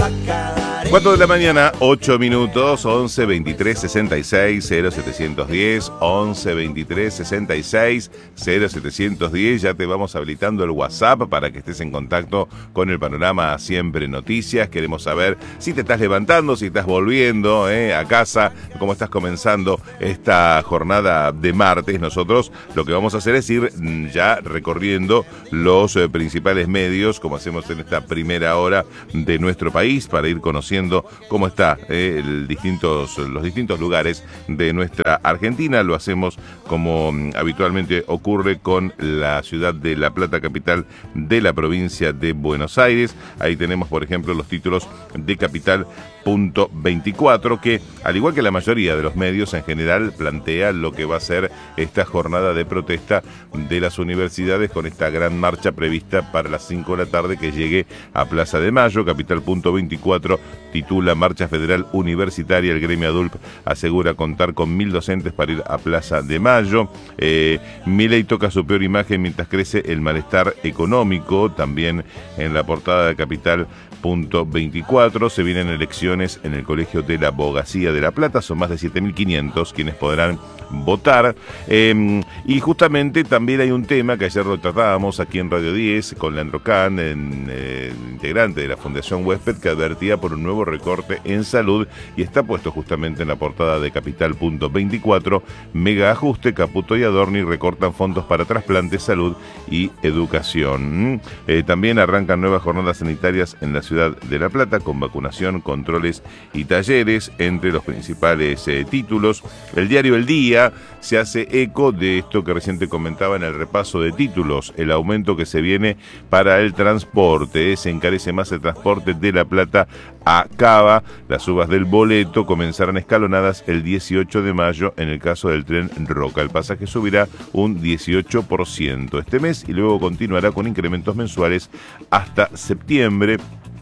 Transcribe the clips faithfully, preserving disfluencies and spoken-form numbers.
cuatro de la mañana, ocho minutos, once veintitrés sesenta y seis cero setecientos diez, once veintitrés sesenta y seis cero setecientos diez. Ya te vamos habilitando el WhatsApp para que estés en contacto con el panorama Siempre Noticias. Queremos saber si te estás levantando, si estás volviendo eh, a casa, cómo estás comenzando esta jornada de martes. Nosotros lo que vamos a hacer es ir ya recorriendo los eh, principales medios, como hacemos en esta primera hora de nuestro país, para ir conociendo cómo está eh, el distintos, los distintos lugares de nuestra Argentina. Lo hacemos como um, habitualmente ocurre con la ciudad de La Plata, capital de la provincia de Buenos Aires. Ahí tenemos, por ejemplo, los títulos de Capital punto veinticuatro, que al igual que la mayoría de los medios en general plantea lo que va a ser esta jornada de protesta de las universidades con esta gran marcha prevista para las cinco de la tarde que llegue a Plaza de Mayo. Capital punto veinticuatro titula Marcha Federal Universitaria. El gremio ADULP asegura contar con mil docentes para ir a Plaza de Mayo. Eh, Milei toca su peor imagen mientras crece el malestar económico. También en la portada de Capital punto veinticuatro se vienen elecciones en el Colegio de la Abogacía de La Plata. Son más de siete mil quinientos quienes podrán votar. Eh, y justamente también hay un tema que ayer lo tratábamos aquí en Radio diez con Leandro Kahn, en, eh, integrante de la Fundación Huésped, que advertía por un nuevo recorte en salud, y está puesto justamente en la portada de Capital punto veinticuatro. Mega ajuste, Caputo y Adorni recortan fondos para trasplantes, salud y educación. Eh, también arrancan nuevas jornadas sanitarias en la ciudad de La Plata con vacunación, controles y talleres entre los principales eh, títulos. El diario El Día se hace eco de esto que recién te comentaba en el repaso de títulos, el aumento que se viene para el transporte. Se encarece más el transporte de La Plata a Cava. Las subas del boleto comenzarán escalonadas el dieciocho de mayo en el caso del tren Roca. El pasaje subirá un dieciocho por ciento este mes y luego continuará con incrementos mensuales hasta septiembre.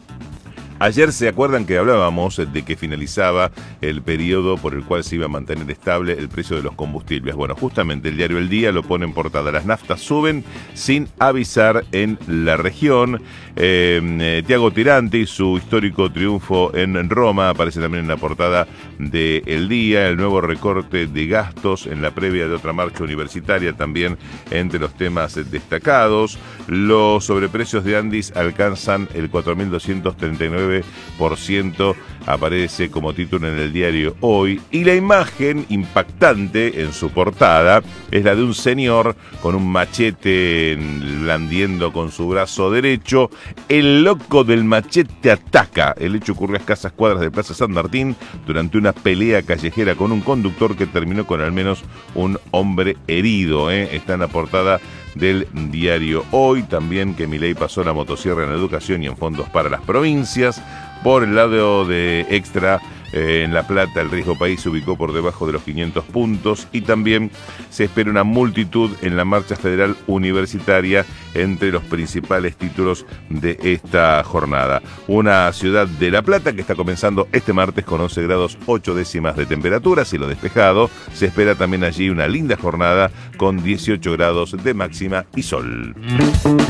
Ayer se acuerdan que hablábamos de que finalizaba el periodo por el cual se iba a mantener estable el precio de los combustibles. Bueno, justamente el diario El Día lo pone en portada. Las naftas suben sin avisar en la región. Eh, Tiago Tirante y su histórico triunfo en Roma aparece también en la portada de El Día. El nuevo recorte de gastos en la previa de otra marcha universitaria también entre los temas destacados. Los sobreprecios de Andis alcanzan el cuatro mil doscientos treinta y nueve por ciento, aparece como título en el diario Hoy, y la imagen impactante en su portada es la de un señor con un machete blandiendo con su brazo derecho. El loco del machete ataca. El hecho ocurrió a escasas cuadras de Plaza San Martín durante una pelea callejera con un conductor que terminó con al menos un hombre herido. ¿eh? Está en la portada del diario Hoy. También que Milei pasó la motosierra en educación y en fondos para las provincias. Por el lado de Extra, eh, en La Plata el riesgo país se ubicó por debajo de los quinientos puntos, y también se espera una multitud en la marcha federal universitaria entre los principales títulos de esta jornada. Una ciudad de La Plata que está comenzando este martes con once grados ocho décimas de temperatura, cielo despejado. Se espera también allí una linda jornada con dieciocho grados de máxima y sol.